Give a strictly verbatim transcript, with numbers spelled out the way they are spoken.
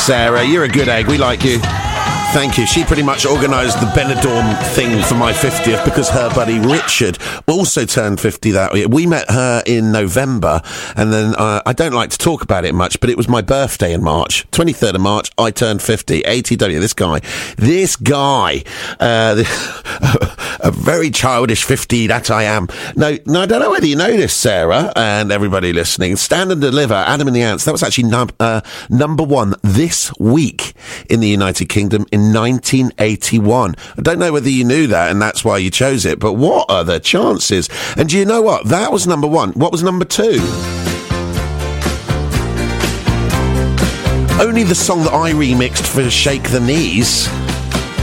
Sarah. You're a good egg. We like you. Thank you. She pretty much organised the Benidorm thing for my fiftieth because her buddy Richard also turned fifty that year. We met her in November, and then uh, I don't like to talk about it much, but it was my birthday in March. twenty-third of March, I turned fifty. A T W, this guy. This guy. Uh, a very childish fifty, that I am. No, no, I don't know whether you know this, Sarah, and everybody listening. Stand and Deliver, Adam and the Ants, that was actually num- uh, number one this week in the United Kingdom in nineteen eighty-one. I don't know whether you knew that and that's why you chose it, but what are the chances? And do you know what? That was number one. What was number two? Only the song that I remixed for Shake the Knees.